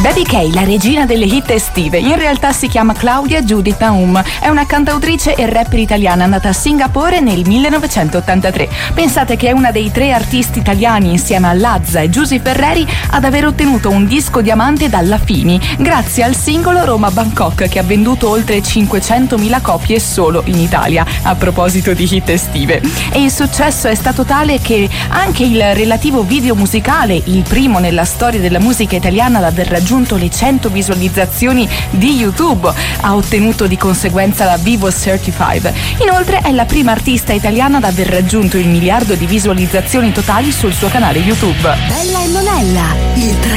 Baby K, la regina delle hit estive, in realtà si chiama Claudia Judith Naum, è una cantautrice e rapper italiana nata a Singapore nel 1983. Pensate che è una dei 3 artisti italiani insieme a Lazza e Giusy Ferreri ad aver ottenuto un disco diamante dalla Fini, grazie al singolo Roma Bangkok che ha venduto oltre 500.000 copie solo in Italia, a proposito di hit estive. E il successo è stato tale che anche il relativo video musicale, il primo nella storia della musica italiana ad aver raggiunto le 100 visualizzazioni di YouTube, ha ottenuto di conseguenza la Vivo Certified. Inoltre è la prima artista italiana ad aver raggiunto il 1 miliardo di visualizzazioni totali sul suo canale YouTube. Bella e Monella, il